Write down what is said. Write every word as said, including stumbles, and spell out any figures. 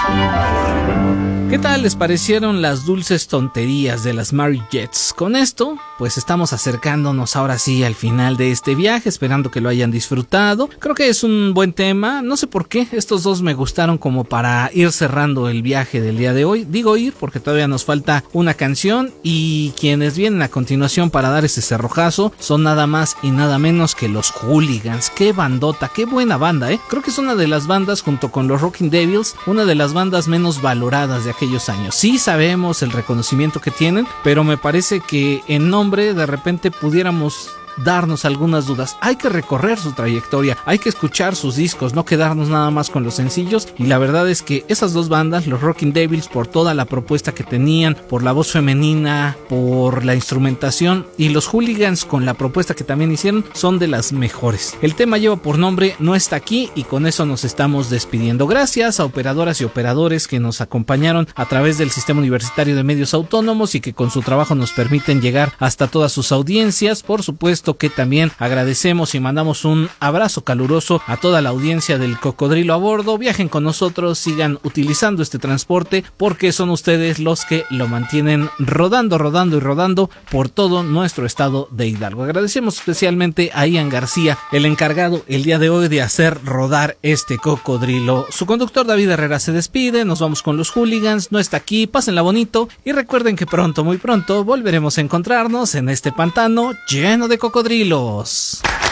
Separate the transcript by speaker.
Speaker 1: ¿Qué tal les parecieron las dulces tonterías de las Mary Jets? Con esto, pues estamos acercándonos ahora sí al final de este viaje, esperando que lo hayan disfrutado. Creo que es un buen tema, no sé por qué, estos dos me gustaron como para ir cerrando el viaje del día de hoy. Digo ir porque todavía nos falta una canción y quienes vienen a continuación para dar ese cerrojazo son nada más y nada menos que los Hooligans. Qué bandota, qué buena banda, ¿eh? Creo que es una de las bandas junto con los Rocking Devils, una de las bandas menos valoradas de aquellos años. Sí sabemos el reconocimiento que tienen, pero me parece que en nombre de repente pudiéramos darnos algunas dudas. Hay que recorrer su trayectoria, hay que escuchar sus discos, no quedarnos nada más con los sencillos. Y la verdad es que esas dos bandas, los Rocking Devils, por toda la propuesta que tenían, por la voz femenina, por la instrumentación, y los Hooligans con la propuesta que también hicieron, son de las mejores. El tema lleva por nombre No está aquí, y con eso nos estamos despidiendo. Gracias a operadoras y operadores que nos acompañaron a través del Sistema Universitario de Medios Autónomos y que con su trabajo nos permiten llegar hasta todas sus audiencias. Por supuesto que también agradecemos y mandamos un abrazo caluroso a toda la audiencia del Cocodrilo a Bordo. Viajen con nosotros, sigan utilizando este transporte porque son ustedes los que lo mantienen rodando, rodando y rodando por todo nuestro estado de Hidalgo. Agradecemos especialmente a Ian García, el encargado el día de hoy de hacer rodar este cocodrilo. Su conductor David Herrera se despide, nos vamos con los Hooligans, no está aquí, pásenla bonito y recuerden que pronto, muy pronto, volveremos a encontrarnos en este pantano lleno de cocodrilos.